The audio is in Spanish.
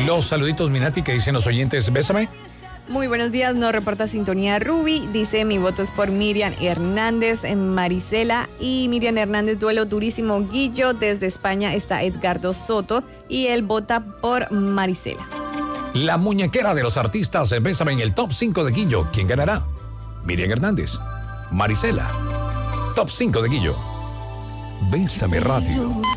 Los saluditos, Minati, que dicen los oyentes. Bésame. Muy buenos días, nos reporta sintonía Ruby. Dice, mi voto es por Miriam Hernández, Marisela. Y Miriam Hernández, duelo durísimo. Guillo, desde España está Edgardo Soto. Y él vota por Marisela. La muñequera de los artistas, bésame en el top 5 de Guillo. ¿Quién ganará? Miriam Hernández, Marisela. Top 5 de Guillo. Bésame Radio.